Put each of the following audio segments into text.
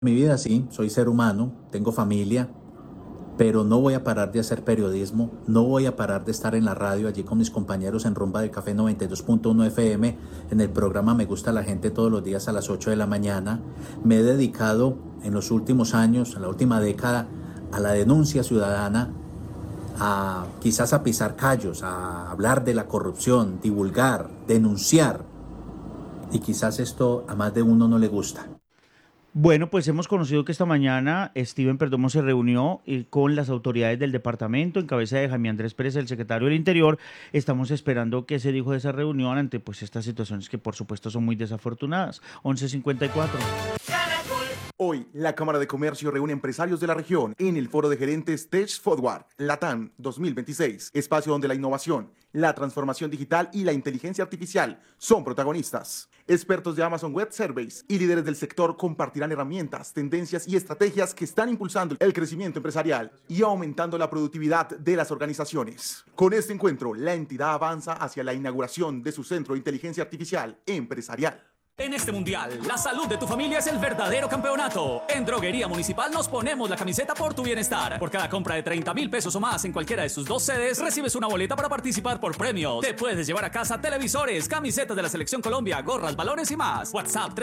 Mi vida sí, soy ser humano, tengo familia, pero no voy a parar de hacer periodismo, no voy a parar de estar en la radio allí con mis compañeros en Rumba de Café 92.1 FM, en el programa Me Gusta la Gente todos los días a las 8 de la mañana. Me he dedicado en los últimos años, en la última década, a la denuncia ciudadana, a quizás a pisar callos, a hablar de la corrupción, divulgar, denunciar, y quizás esto a más de uno no le gusta. Bueno, pues hemos conocido que esta mañana Steven Perdomo se reunió con las autoridades del departamento en cabeza de Jaime Andrés Pérez, el secretario del Interior. Estamos esperando qué se dijo de esa reunión ante pues estas situaciones que por supuesto son muy desafortunadas. 11:54. Hoy, la Cámara de Comercio reúne empresarios de la región en el Foro de Gerentes Tech Forward, LATAM 2026, espacio donde la innovación, la transformación digital y la inteligencia artificial son protagonistas. Expertos de Amazon Web Services y líderes del sector compartirán herramientas, tendencias y estrategias que están impulsando el crecimiento empresarial y aumentando la productividad de las organizaciones. Con este encuentro, la entidad avanza hacia la inauguración de su Centro de Inteligencia Artificial Empresarial. En este mundial, la salud de tu familia es el verdadero campeonato. En Droguería Municipal nos ponemos la camiseta por tu bienestar. Por cada compra de 30,000 pesos o más en cualquiera de sus 2 sedes, recibes una boleta para participar por premios. Te puedes llevar a casa televisores, camisetas de la Selección Colombia, gorras, balones y más. WhatsApp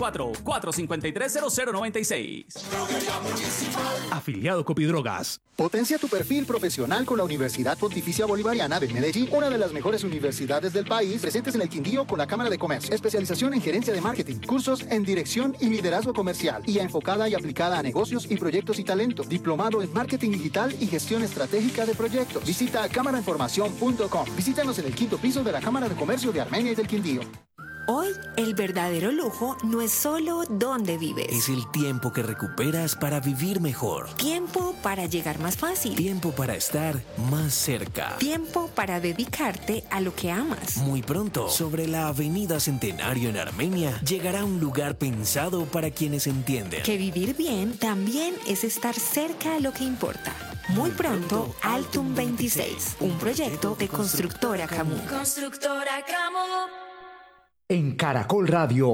324-453-0096. Afiliado Copidrogas. Potencia tu perfil profesional con la Universidad Pontificia Bolivariana de Medellín, una de las mejores universidades del país, presentes en el Quindío con la Cámara de Comercio. Especialización en gerencia de marketing, cursos en dirección y liderazgo comercial, y enfocada y aplicada a negocios y proyectos y talento. Diplomado en marketing digital y gestión estratégica de proyectos. Visita cámarainformación.com. Visítanos en el 5º piso de la Cámara de Comercio de Armenia y del Quindío. Hoy, el verdadero lujo no es solo dónde vives. Es el tiempo que recuperas para vivir mejor. Tiempo para llegar más fácil. Tiempo para estar más cerca. Tiempo para dedicarte a lo que amas. Muy pronto, sobre la Avenida Centenario en Armenia, llegará un lugar pensado para quienes entienden que vivir bien también es estar cerca a lo que importa. Muy pronto, Altum 26, un proyecto de Constructora Camu. Constructora Camu. En Caracol Radio,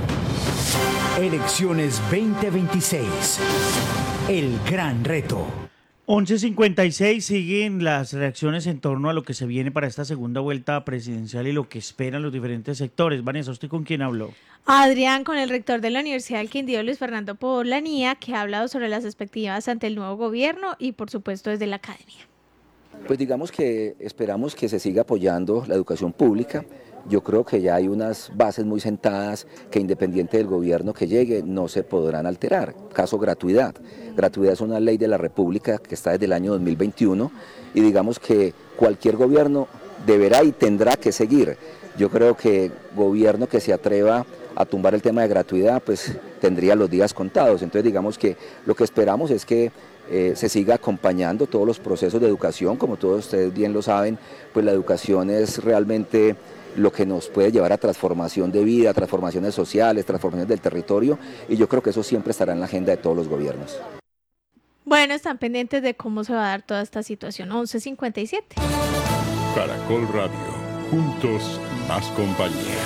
Elecciones 2026, el gran reto. 11:56, siguen las reacciones en torno a lo que se viene para esta segunda vuelta presidencial y lo que esperan los diferentes sectores. Vanessa, ¿usted con quién habló? Adrián, con el rector de la Universidad del Quindío, Luis Fernando Polanía, que ha hablado sobre las expectativas ante el nuevo gobierno y, por supuesto, desde la academia. Pues digamos que esperamos que se siga apoyando la educación pública. Yo creo que ya hay unas bases muy sentadas que independiente del gobierno que llegue no se podrán alterar. Caso gratuidad. Gratuidad es una ley de la República que está desde el año 2021 y digamos que cualquier gobierno deberá y tendrá que seguir. Yo creo que gobierno que se atreva a tumbar el tema de gratuidad pues tendría los días contados. Entonces digamos que lo que esperamos es que se siga acompañando todos los procesos de educación. Como todos ustedes bien lo saben, pues la educación es realmente lo que nos puede llevar a transformación de vida, transformaciones sociales, transformaciones del territorio, y yo creo que eso siempre estará en la agenda de todos los gobiernos. Bueno, están pendientes de cómo se va a dar toda esta situación. 11:57. Caracol Radio, juntos más compañía.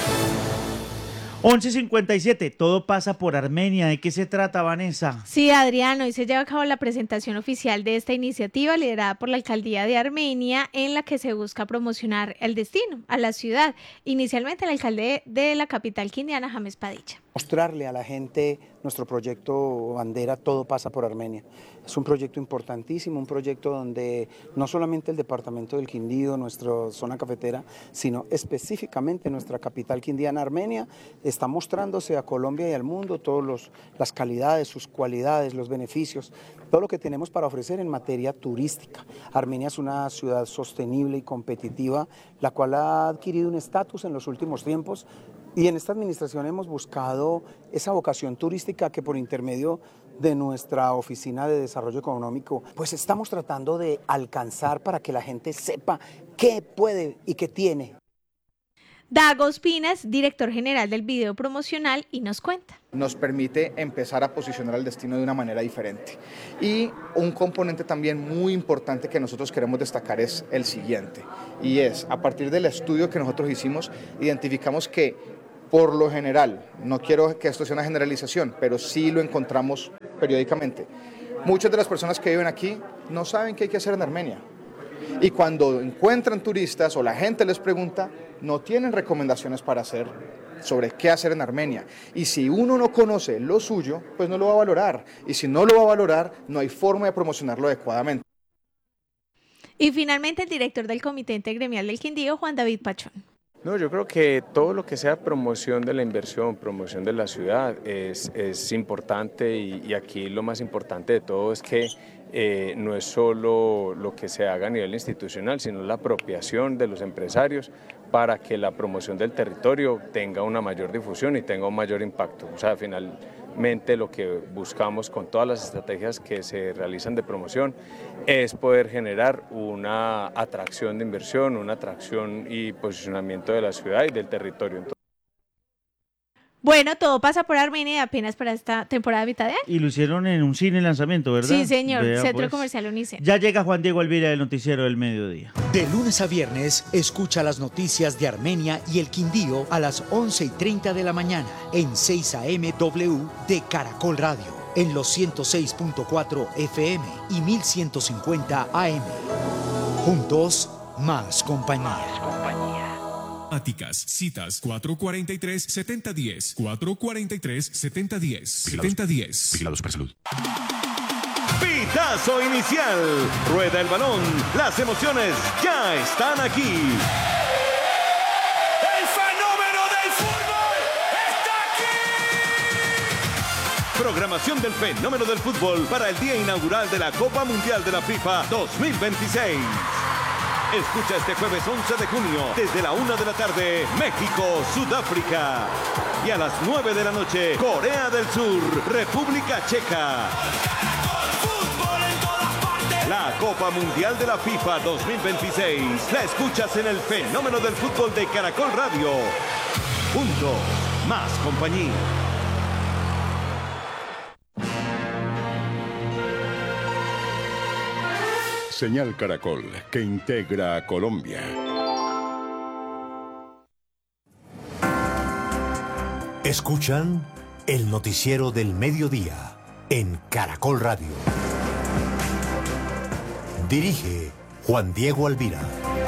11:57, todo pasa por Armenia. ¿De qué se trata, Vanessa? Sí, Adrián, hoy se lleva a cabo la presentación oficial de esta iniciativa liderada por la Alcaldía de Armenia, en la que se busca promocionar el destino a la ciudad. Inicialmente el alcalde de la capital quindiana, James Padilla. Mostrarle a la gente nuestro proyecto bandera Todo pasa por Armenia. Es un proyecto importantísimo, un proyecto donde no solamente el departamento del Quindío, nuestra zona cafetera, sino específicamente nuestra capital quindiana, Armenia, está mostrándose a Colombia y al mundo todas las calidades, sus cualidades, los beneficios, todo lo que tenemos para ofrecer en materia turística. Armenia es una ciudad sostenible y competitiva, la cual ha adquirido un estatus en los últimos tiempos. Y en esta administración hemos buscado esa vocación turística que por intermedio de nuestra Oficina de Desarrollo Económico, pues estamos tratando de alcanzar para que la gente sepa qué puede y qué tiene. Dago Ospinas, director general del video promocional, y nos cuenta. Nos permite empezar a posicionar el destino de una manera diferente. Y un componente también muy importante que nosotros queremos destacar es el siguiente, y es, a partir del estudio que nosotros hicimos, identificamos que por lo general, no quiero que esto sea una generalización, pero sí lo encontramos periódicamente. Muchas de las personas que viven aquí no saben qué hay que hacer en Armenia. Y cuando encuentran turistas o la gente les pregunta, no tienen recomendaciones para hacer sobre qué hacer en Armenia. Y si uno no conoce lo suyo, pues no lo va a valorar. Y si no lo va a valorar, no hay forma de promocionarlo adecuadamente. Y finalmente el director del Comité Intergremial del Quindío, Juan David Pachón. No, yo creo que todo lo que sea promoción de la inversión, promoción de la ciudad es importante y aquí lo más importante de todo es que no es solo lo que se haga a nivel institucional, sino la apropiación de los empresarios para que la promoción del territorio tenga una mayor difusión y tenga un mayor impacto. O sea, finalmente lo que buscamos con todas las estrategias que se realizan de promoción es poder generar una atracción de inversión, una atracción y posicionamiento de la ciudad y del territorio. Bueno, todo pasa por Armenia apenas para esta temporada de mitad de año. Y lo hicieron en un cine lanzamiento, ¿verdad? Sí, señor, Vea, Centro pues. Comercial UNICEF. Ya llega Juan Diego Alvira del Noticiero del Mediodía. De lunes a viernes, escucha las noticias de Armenia y el Quindío a las 11:30 de la mañana en 6 AM W de Caracol Radio, en los 106.4 FM y 1150 AM. Juntos, más compañía. Citas 443-7010, 443-7010, 7010. Vigilados por salud. Pitazo inicial. Rueda el balón. Las emociones ya están aquí. ¡El fenómeno del fútbol está aquí! Programación del fenómeno del fútbol para el día inaugural de la Copa Mundial de la FIFA 2026. Escucha este jueves 11 de junio, desde la 1 de la tarde, México, Sudáfrica. Y a las 9 de la noche, Corea del Sur, República Checa. La Copa Mundial de la FIFA 2026 la escuchas en el fenómeno del fútbol de Caracol Radio. Juntos, más compañía. Señal Caracol, que integra a Colombia. Escuchan el noticiero del mediodía en Caracol Radio. Dirige Juan Diego Alvira.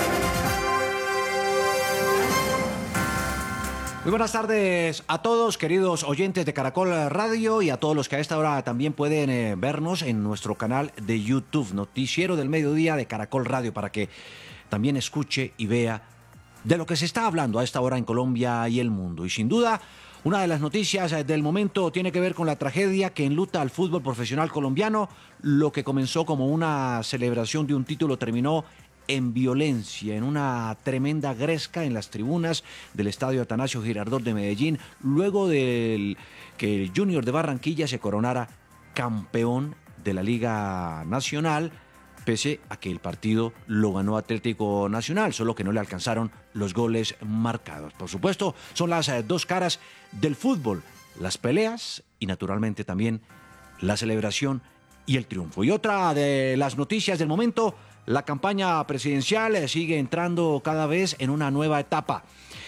Muy buenas tardes a todos, queridos oyentes de Caracol Radio, y a todos los que a esta hora también pueden vernos en nuestro canal de YouTube, Noticiero del Mediodía de Caracol Radio, para que también escuche y vea de lo que se está hablando a esta hora en Colombia y el mundo. Y sin duda, una de las noticias del momento tiene que ver con la tragedia que enluta al fútbol profesional colombiano. Lo que comenzó como una celebración de un título terminó en violencia, en una tremenda gresca en las tribunas del Estadio Atanasio Girardot de Medellín, luego de que el Junior de Barranquilla se coronara campeón de la Liga Nacional, pese a que el partido lo ganó Atlético Nacional, solo que no le alcanzaron los goles marcados. Por supuesto, son las dos caras del fútbol, las peleas y naturalmente también la celebración y el triunfo. Y otra de las noticias del momento: la campaña presidencial sigue entrando cada vez en una nueva etapa.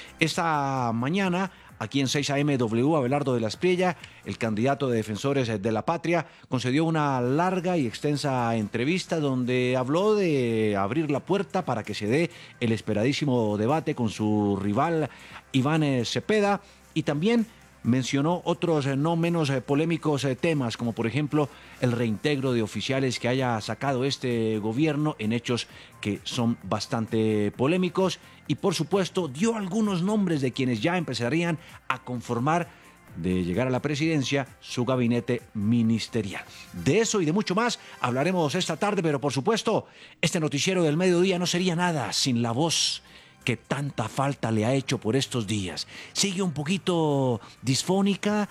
Esta mañana, aquí en 6 AM W, Abelardo de la Espriella, el candidato de Defensores de la Patria, concedió una larga y extensa entrevista donde habló de abrir la puerta para que se dé el esperadísimo debate con su rival Iván Cepeda, y también mencionó otros no menos polémicos temas, como por ejemplo el reintegro de oficiales que haya sacado este gobierno en hechos que son bastante polémicos, y por supuesto dio algunos nombres de quienes ya empezarían a conformar, de llegar a la presidencia, su gabinete ministerial. De eso y de mucho más hablaremos esta tarde, pero por supuesto este noticiero del mediodía no sería nada sin la voz que tanta falta le ha hecho por estos días. Sigue un poquito disfónica,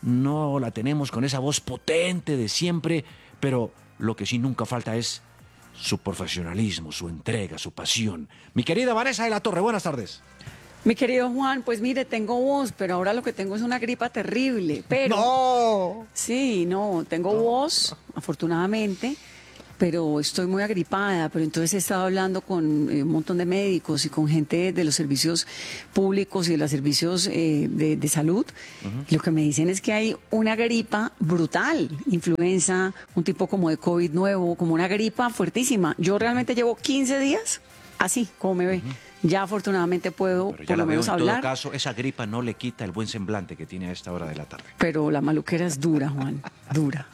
no la tenemos con esa voz potente de siempre, pero lo que sí nunca falta es su profesionalismo, su entrega, su pasión. Mi querida Vanessa de la Torre, buenas tardes. Mi querido Juan, pues mire, tengo voz, pero ahora lo que tengo es una gripa terrible. Pero, ¡no! Sí, no, tengo voz, afortunadamente, pero estoy muy agripada, pero entonces he estado hablando con un montón de médicos y con gente de los servicios públicos y de los servicios de salud. Lo que me dicen es que hay una gripa brutal, influenza, un tipo como de COVID nuevo, como una gripa fuertísima. Yo realmente llevo 15 días así, como me ve. Ya afortunadamente puedo por lo menos hablar. En todo caso, esa gripa no le quita el buen semblante que tiene a esta hora de la tarde. Pero la maluquera es dura, Juan, dura.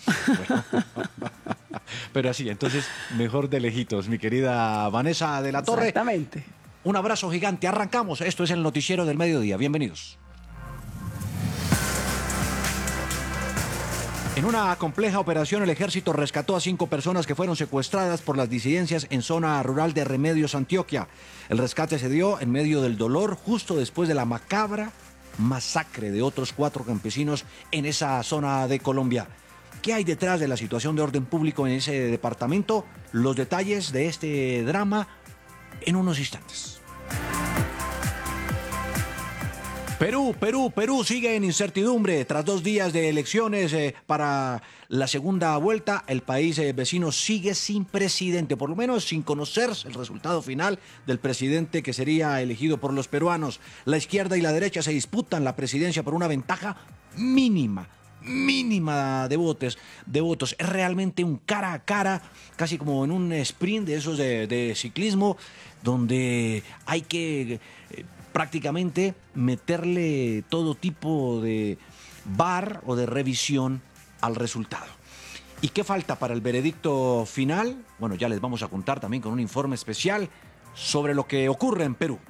Pero así, entonces, mejor de lejitos, mi querida Vanessa de la Torre. Exactamente. Un abrazo gigante, arrancamos. Esto es el Noticiero del Mediodía. Bienvenidos. En una compleja operación, el ejército rescató a 5 personas que fueron secuestradas por las disidencias en zona rural de Remedios, Antioquia. El rescate se dio en medio del dolor, justo después de la macabra masacre de otros 4 campesinos en esa zona de Colombia. ¿Qué hay detrás de la situación de orden público en ese departamento? Los detalles de este drama en unos instantes. Perú sigue en incertidumbre. Tras 2 días de elecciones para la segunda vuelta, el país vecino sigue sin presidente, por lo menos sin conocerse el resultado final del presidente que sería elegido por los peruanos. La izquierda y la derecha se disputan la presidencia por una ventaja mínima de votos. Es realmente un cara a cara, casi como en un sprint de esos de ciclismo, donde hay que prácticamente meterle todo tipo de VAR o de revisión al resultado. ¿Y qué falta para el veredicto final? Bueno, ya les vamos a contar también con un informe especial sobre lo que ocurre en Perú.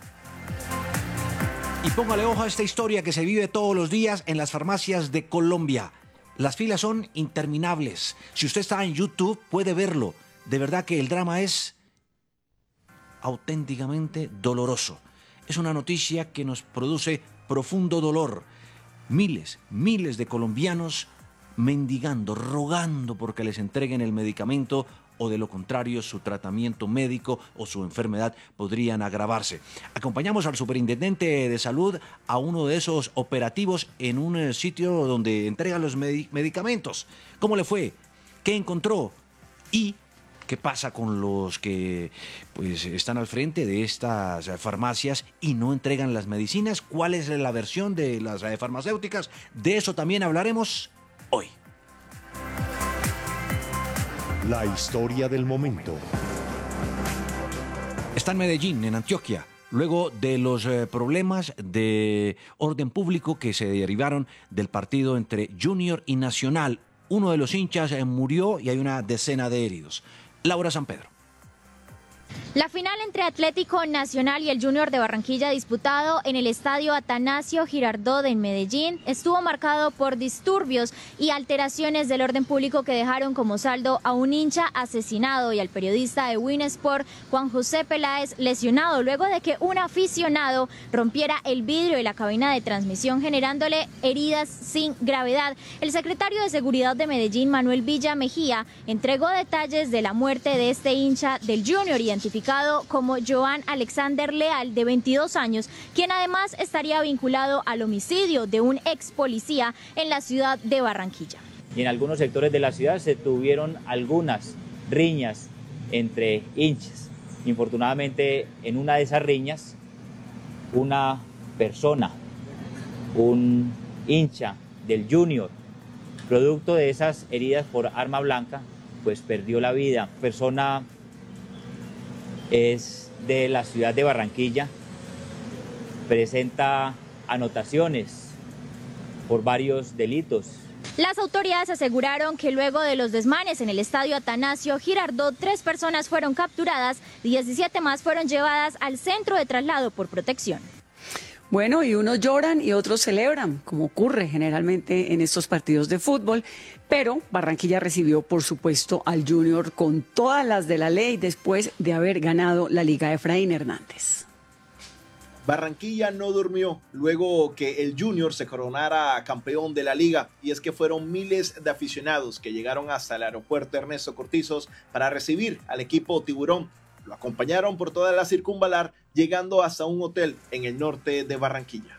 Y póngale ojo a esta historia que se vive todos los días en las farmacias de Colombia. Las filas son interminables. Si usted está en YouTube puede verlo. De verdad que el drama es auténticamente doloroso. Es una noticia que nos produce profundo dolor. Miles de colombianos mendigando, rogando porque les entreguen el medicamento o de lo contrario su tratamiento médico o su enfermedad podrían agravarse. Acompañamos al superintendente de salud a uno de esos operativos en un sitio donde entregan los medicamentos. ¿Cómo le fue? ¿Qué encontró? ¿Y qué pasa con los que pues están al frente de estas farmacias y no entregan las medicinas? ¿Cuál es la versión de las farmacéuticas? De eso también hablaremos hoy. La historia del momento. Está en Medellín, en Antioquia, luego de los problemas de orden público que se derivaron del partido entre Junior y Nacional. Uno de los hinchas murió y hay una decena de heridos. Laura San Pedro. La final entre Atlético Nacional y el Junior de Barranquilla, disputado en el estadio Atanasio Girardot en Medellín, estuvo marcado por disturbios y alteraciones del orden público que dejaron como saldo a un hincha asesinado y al periodista de Win Sport, Juan José Peláez, lesionado luego de que un aficionado rompiera el vidrio de la cabina de transmisión, generándole heridas sin gravedad. El secretario de Seguridad de Medellín, Manuel Villa Mejía, entregó detalles de la muerte de este hincha del Junior, identificado como Joan Alexander Leal, de 22 años, quien además estaría vinculado al homicidio de un ex policía en la ciudad de Barranquilla. Y en algunos sectores de la ciudad se tuvieron algunas riñas entre hinchas. Infortunadamente, en una de esas riñas, una persona, un hincha del Junior, producto de esas heridas por arma blanca, pues perdió la vida. Persona es de la ciudad de Barranquilla, presenta anotaciones por varios delitos. Las autoridades aseguraron que luego de los desmanes en el estadio Atanasio Girardot, 3 personas fueron capturadas y 17 más fueron llevadas al centro de traslado por protección. Bueno, y unos lloran y otros celebran, como ocurre generalmente en estos partidos de fútbol, pero Barranquilla recibió, por supuesto, al Junior con todas las de la ley después de haber ganado la Liga Efraín Hernández. Barranquilla no durmió luego que el Junior se coronara campeón de la liga, y es que fueron miles de aficionados que llegaron hasta el aeropuerto Ernesto Cortizos para recibir al equipo Tiburón. Lo acompañaron por toda la circunvalar, llegando hasta un hotel en el norte de Barranquilla.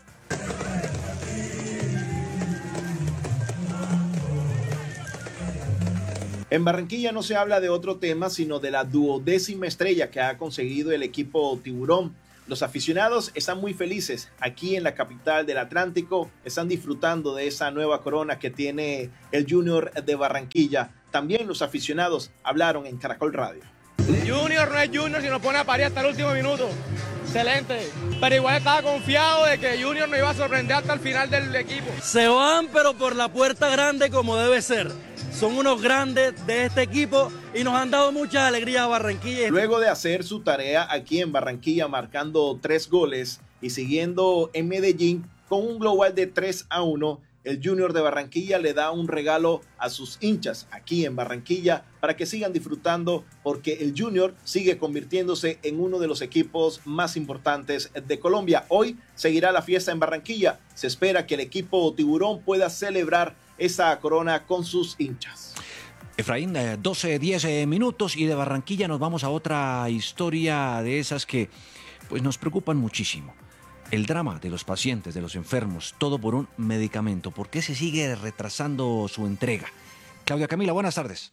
En Barranquilla no se habla de otro tema, sino de la 12ª estrella que ha conseguido el equipo Tiburón. Los aficionados están muy felices aquí en la capital del Atlántico, están disfrutando de esa nueva corona que tiene el Junior de Barranquilla. También los aficionados hablaron en Caracol Radio. Junior no es Junior si nos pone a parir hasta el último minuto. Excelente. Pero igual estaba confiado de que Junior nos iba a sorprender hasta el final del equipo. Se van, pero por la puerta grande como debe ser. Son unos grandes de este equipo y nos han dado muchas alegrías a Barranquilla. Luego de hacer su tarea aquí en Barranquilla, marcando 3 goles y siguiendo en Medellín con un global de 3-1, el Junior de Barranquilla le da un regalo a sus hinchas aquí en Barranquilla para que sigan disfrutando, porque el Junior sigue convirtiéndose en uno de los equipos más importantes de Colombia. Hoy seguirá la fiesta en Barranquilla. Se espera que el equipo Tiburón pueda celebrar esa corona con sus hinchas. Efraín, 12-10 minutos y de Barranquilla nos vamos a otra historia de esas que pues nos preocupan muchísimo. El drama de los pacientes, de los enfermos, todo por un medicamento. ¿Por qué se sigue retrasando su entrega? Claudia Camila, buenas tardes.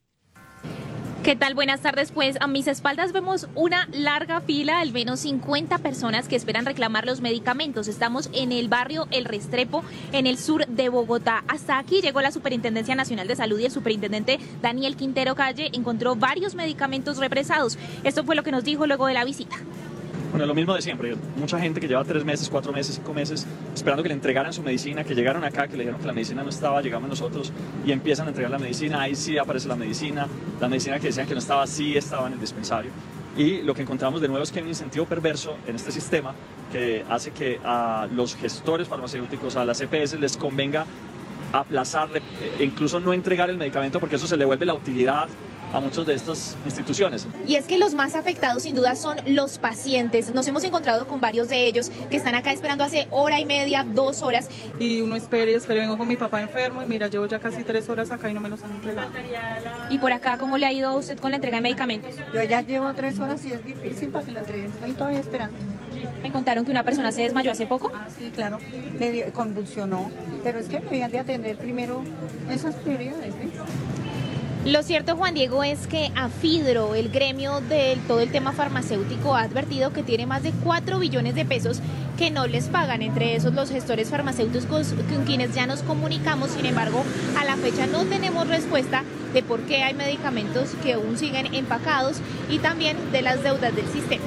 ¿Qué tal? Buenas tardes. Pues a mis espaldas vemos una larga fila, al menos 50 personas que esperan reclamar los medicamentos. Estamos en el barrio El Restrepo, en el sur de Bogotá. Hasta aquí llegó la Superintendencia Nacional de Salud y el superintendente Daniel Quintero Calle encontró varios medicamentos represados. Esto fue lo que nos dijo luego de la visita. Bueno, lo mismo de siempre. Mucha gente que lleva 3 meses, 4 meses, 5 meses esperando que le entregaran su medicina, que llegaron acá, que le dijeron que la medicina no estaba, llegamos nosotros y empiezan a entregar la medicina. Ahí sí aparece la medicina que decían que no estaba, sí estaba en el dispensario. Y lo que encontramos de nuevo es que hay un incentivo perverso en este sistema que hace que a los gestores farmacéuticos, a las EPS, les convenga aplazarle, incluso no entregar el medicamento, porque eso se le devuelve la utilidad a muchas de estas instituciones. Y es que los más afectados sin duda son los pacientes. Nos hemos encontrado con varios de ellos que están acá esperando hace hora y media, 2 horas. Y uno espere, vengo con mi papá enfermo y mira, llevo ya casi 3 horas acá y no me los han entregado. ¿Y por acá cómo le ha ido a usted con la entrega de medicamentos? Yo ya llevo 3 horas y es difícil para que la entreguen, estoy todavía esperando. ¿Me contaron que una persona se desmayó hace poco? Sí, claro, convulsionó, pero es que me habían de atender primero esas prioridades, ¿eh? Lo cierto, Juan Diego, es que AFIDRO, el gremio de todo el tema farmacéutico, ha advertido que tiene más de 4 billones de pesos que no les pagan, entre esos los gestores farmacéuticos con quienes ya nos comunicamos. Sin embargo, a la fecha no tenemos respuesta de por qué hay medicamentos que aún siguen empacados y también de las deudas del sistema.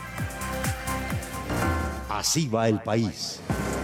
Así va el país.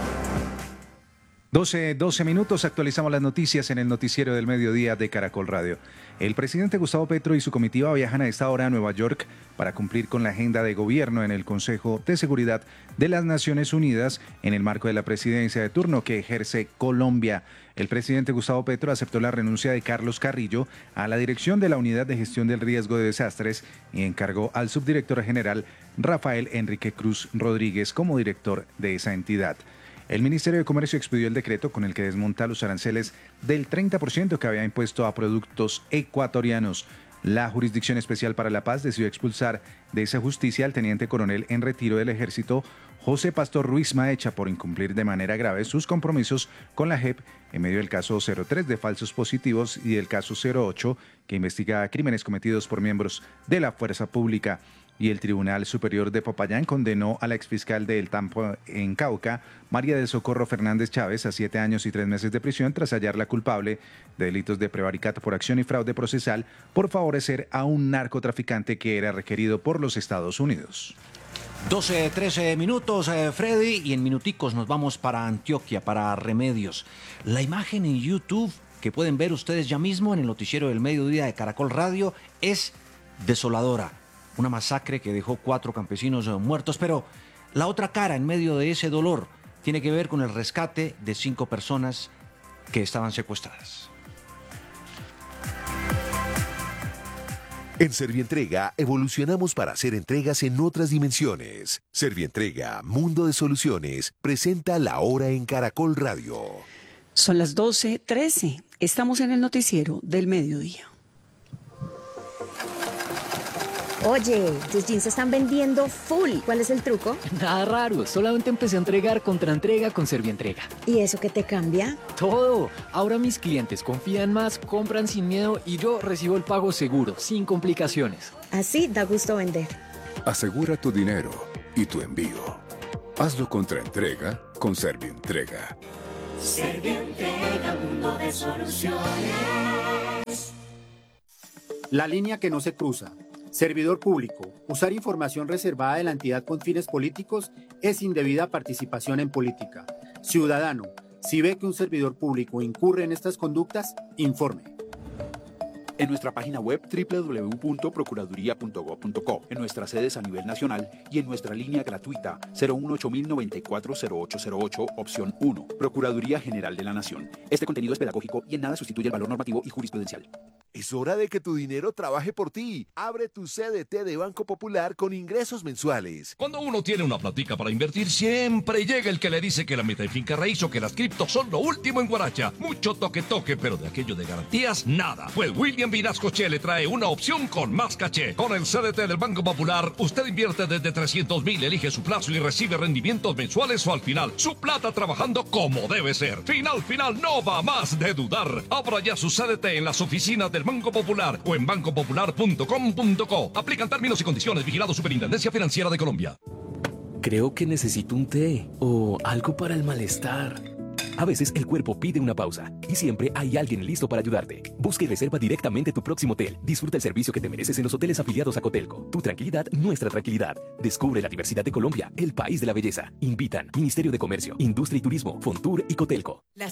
12 minutos, actualizamos las noticias en el noticiero del mediodía de Caracol Radio. El presidente Gustavo Petro y su comitiva viajan a esta hora a Nueva York para cumplir con la agenda de gobierno en el Consejo de Seguridad de las Naciones Unidas en el marco de la presidencia de turno que ejerce Colombia. El presidente Gustavo Petro aceptó la renuncia de Carlos Carrillo a la dirección de la Unidad de Gestión del Riesgo de Desastres y encargó al subdirector general Rafael Enrique Cruz Rodríguez como director de esa entidad. El Ministerio de Comercio expidió el decreto con el que desmonta los aranceles del 30% que había impuesto a productos ecuatorianos. La Jurisdicción Especial para la Paz decidió expulsar de esa justicia al teniente coronel en retiro del Ejército, José Pastor Ruiz Maecha, por incumplir de manera grave sus compromisos con la JEP en medio del caso 03 de falsos positivos y del caso 08, que investiga crímenes cometidos por miembros de la fuerza pública. Y el Tribunal Superior de Popayán condenó a la exfiscal del Tampo en Cauca, María del Socorro Fernández Chávez, a 7 años y 3 meses de prisión tras hallarla culpable de delitos de prevaricato por acción y fraude procesal por favorecer a un narcotraficante que era requerido por los Estados Unidos. 12-13 minutos, Freddy, y en minuticos nos vamos para Antioquia, para Remedios. La imagen en YouTube que pueden ver ustedes ya mismo en el noticiero del mediodía de Caracol Radio es desoladora. Una masacre que dejó 4 campesinos muertos, pero la otra cara en medio de ese dolor tiene que ver con el rescate de 5 personas que estaban secuestradas. En Servientrega evolucionamos para hacer entregas en otras dimensiones. Servientrega, Mundo de Soluciones, presenta La Hora en Caracol Radio. Son las 12:13. Estamos en el noticiero del mediodía. Oye, tus jeans se están vendiendo full. ¿Cuál es el truco? Nada raro, solamente empecé a entregar contraentrega con Servientrega. ¿Y eso qué te cambia? Todo. Ahora mis clientes confían más, compran sin miedo y yo recibo el pago seguro, sin complicaciones. Así da gusto vender. Asegura tu dinero y tu envío. Hazlo contra entrega con Servientrega. Servientrega, mundo de soluciones. La línea que no se cruza. Servidor público. Usar información reservada de la entidad con fines políticos es indebida participación en política. Ciudadano, si ve que un servidor público incurre en estas conductas, informe. En nuestra página web www.procuraduría.gov.co, en nuestras sedes a nivel nacional y en nuestra línea gratuita 018-094-0808, opción 1, Procuraduría General de la Nación. Este contenido es pedagógico y en nada sustituye el valor normativo y jurisprudencial. Es hora de que tu dinero trabaje por ti. Abre tu CDT de Banco Popular con ingresos mensuales. Cuando uno tiene una platica para invertir, siempre llega el que le dice que la meta en finca raíz o que las criptos son lo último en Guaracha. Mucho toque, pero de aquello de garantías, nada. Pues William Vinascoche le trae una opción con más caché. Con el CDT del Banco Popular, usted invierte desde 300,000, elige su plazo y recibe rendimientos mensuales o al final. Su plata trabajando como debe ser. Final, no va más de dudar. Abra ya su CDT en las oficinas del Banco Popular o en bancopopular.com.co. Aplican términos y condiciones. Vigilado Superintendencia Financiera de Colombia. Creo que necesito un té o algo para el malestar. A veces el cuerpo pide una pausa y siempre hay alguien listo para ayudarte. Busca y reserva directamente tu próximo hotel. Disfruta el servicio que te mereces en los hoteles afiliados a Cotelco. Tu tranquilidad, nuestra tranquilidad. Descubre la diversidad de Colombia, el país de la belleza. Invitan Ministerio de Comercio, Industria y Turismo, Fontur y Cotelco. La